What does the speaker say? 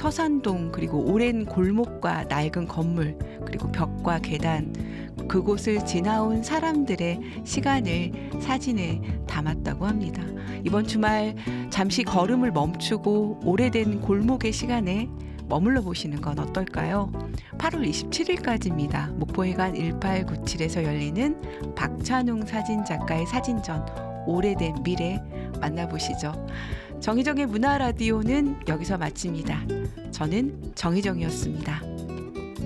서산동, 그리고 오랜 골목과 낡은 건물, 그리고 벽과 계단, 그곳을 지나온 사람들의 시간을 사진에 담았다고 합니다. 이번 주말 잠시 걸음을 멈추고 오래된 골목의 시간에 머물러 보시는 건 어떨까요? 8월 27일까지입니다. 목포회관 1897에서 열리는 박찬웅 사진작가의 사진전 오래된 미래 만나보시죠. 정희정의 문화라디오는 여기서 마칩니다. 저는 정희정이었습니다.